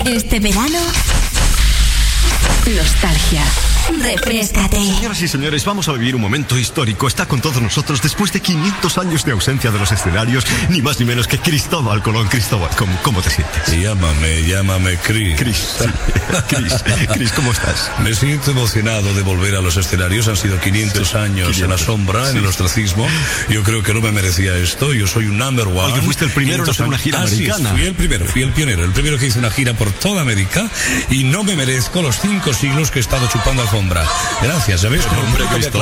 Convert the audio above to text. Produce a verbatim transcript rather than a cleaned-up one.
Este verano, nostalgia. Refréscate. Señoras y señores, vamos a vivir un momento histórico. Está con todos nosotros después de quinientos años de ausencia de los escenarios, ni más ni menos que Cristóbal Colón. Cristóbal, ¿cómo, cómo te sientes? Llámame, llámame Chris. Chris, sí. Chris, Chris, ¿cómo estás? Me siento emocionado de volver a los escenarios. Han sido quinientos años quinientos. En la sombra, sí. En el ostracismo. Yo creo que no me merecía esto. Yo soy un number one. Oye, fuiste el primero en hacer una gira ah, americana. Sí, fui el primero, fui el pionero. El primero que hizo una gira por toda América y no me merezco los cinco siglos que he estado chupando alfombra. Gracias, ¿sabéis? Hombre, Cristóbal.